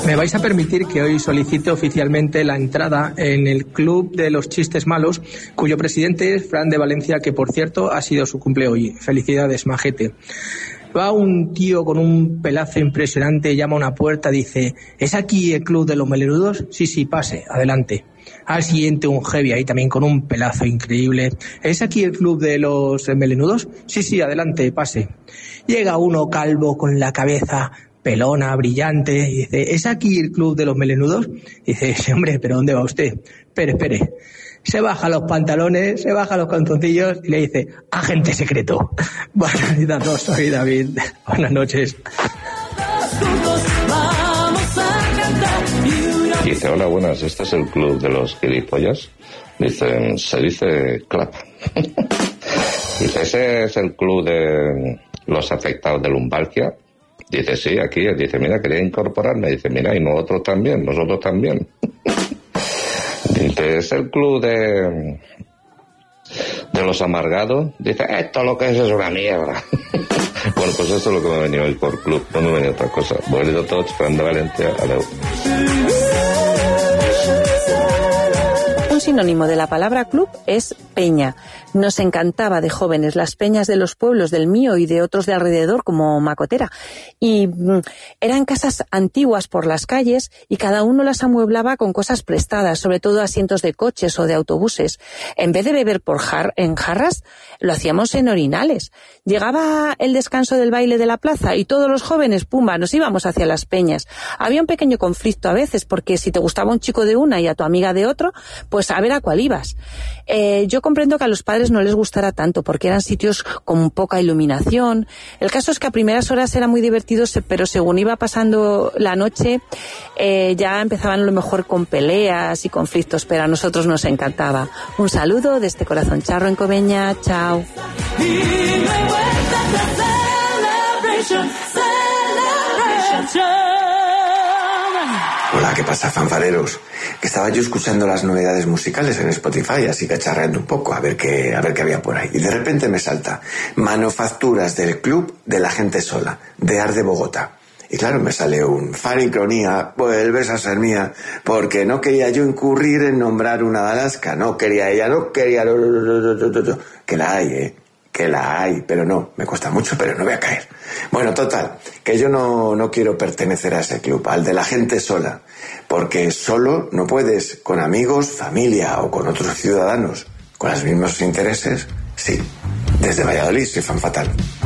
Me vais a permitir que hoy solicite oficialmente la entrada en el Club de los Chistes Malos, cuyo presidente es Fran de Valencia, que por cierto ha sido su cumple hoy. Felicidades, majete. Va un tío con un pelazo impresionante, llama a una puerta, dice: ¿es aquí el Club de los Melenudos? Sí, pase, adelante. Al siguiente un heavy ahí también con un pelazo increíble: ¿es aquí el Club de los Melenudos? Sí, adelante, pase. Llega uno calvo con la cabeza pelona, brillante, y dice: ¿es aquí el Club de los Melenudos? Dice: sí, hombre, ¿pero dónde va usted? Espere. Se baja los pantalones, se baja los calzoncillos y le dice: agente secreto. Buenas noches a todos, soy David. Buenas noches. Dice: hola, buenas, ¿este es el Club de los Gilipollas? Dicen: se dice clap. Dice: ¿ese es el club de los afectados de lumbalgia? Dice: sí, aquí. Dice: mira, quería incorporarme. Dice: mira, y nosotros también. Dice: ¿es el club de los amargados? Dice: esto lo que es una mierda. Bueno, pues eso es lo que me ha venido hoy por club. No me ha venido otra cosa. Bonito tots, Fran de Valencia. Adeu. Un sinónimo de la palabra club es peña. Nos encantaba de jóvenes las peñas de los pueblos del mío y de otros de alrededor, como Macotera. Y eran casas antiguas por las calles y cada uno las amueblaba con cosas prestadas, sobre todo asientos de coches o de autobuses. En vez de beber en jarras, lo hacíamos en orinales. Llegaba el descanso del baile de la plaza y todos los jóvenes, pumba, nos íbamos hacia las peñas. Había un pequeño conflicto a veces, porque si te gustaba un chico de una y a tu amiga de otro, pues a ver a cuál ibas. Yo comprendo que a los padres no les gustara tanto, porque eran sitios con poca iluminación. El caso es que a primeras horas era muy divertido, pero según iba pasando la noche, ya empezaban a lo mejor con peleas y conflictos, pero a nosotros nos encantaba. Un saludo desde Corazón Charro en Coveña. Chao. Hola, ¿qué pasa, fanfareros? Que estaba yo escuchando las novedades musicales en Spotify, así cacharreando un poco, a ver qué había por ahí. Y de repente me salta: manufacturas del Club de la Gente Sola, de Ar de Bogotá. Y claro, me sale un: Faricronía, vuelves a ser mía, porque no quería yo incurrir en nombrar una de Alaska. No quería ella, no quería... Que la hay, que la hay, pero no, me cuesta mucho, pero no voy a caer. Bueno, total, que yo no quiero pertenecer a ese club, al de la gente sola, porque solo no puedes, con amigos, familia o con otros ciudadanos con los mismos intereses. Sí, desde Valladolid soy fan fatal.